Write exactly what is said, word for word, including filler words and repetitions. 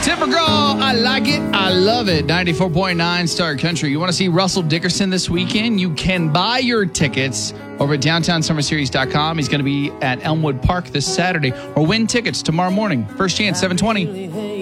Timber Graw, I like it. I love it. ninety-four point nine Star Country. You want to see Russell Dickerson this weekend? You can buy your tickets over at downtown summer series dot com. He's going to be at Elmwood Park this Saturday, or win tickets tomorrow morning. First chance, seven twenty.